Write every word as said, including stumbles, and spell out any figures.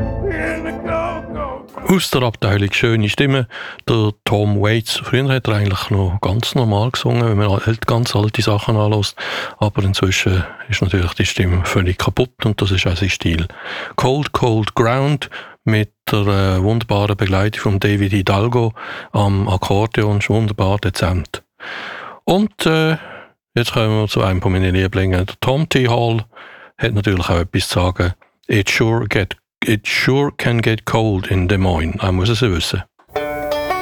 Aus der Abteilung «Schöne Stimme», der Tom Waits. Früher hat er eigentlich noch ganz normal gesungen, wenn man halt ganz alte Sachen anhört. Aber inzwischen ist natürlich die Stimme völlig kaputt und das ist auch sein Stil. «Cold, Cold Ground» mit der äh, wunderbaren Begleitung von David Hidalgo am Akkordeon, ist wunderbar dezent. Und äh, jetzt kommen wir zu einem von meinen Lieblingen. Der Tom T. Hall hat natürlich auch etwas zu sagen. It sure, get, it sure can get cold in Des Moines. Auch muss es wissen.